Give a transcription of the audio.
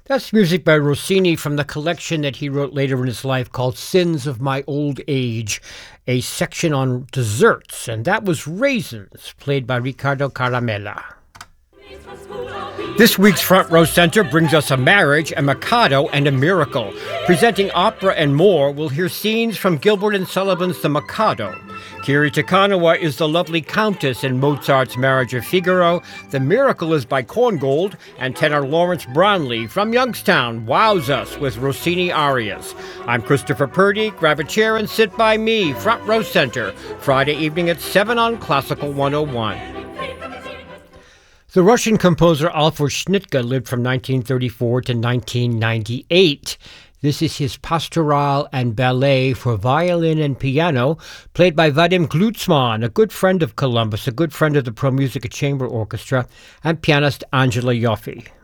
That's music by Rossini from the collection that he wrote later in his life called Sins of My Old Age, a section on desserts, and that was Raisins, played by Riccardo Caramella. This week's Front Row Center brings us a marriage, a Mikado, and a miracle. Presenting opera and more, we'll hear scenes from Gilbert and Sullivan's The Mikado. Kiri Takanawa is the lovely Countess in Mozart's Marriage of Figaro. The Miracle is by Korngold, and tenor Lawrence Brownlee from Youngstown wows us with Rossini arias. I'm Christopher Purdy. Grab a chair and sit by me. Front Row Center, Friday evening at 7 on Classical 101. The Russian composer Alfred Schnittke lived from 1934 to 1998. This is his Pastoral and Ballet for violin and piano, played by Vadim Glucksmann, a good friend of Columbus, a good friend of the Pro Musica Chamber Orchestra, and pianist Angela Yoffe.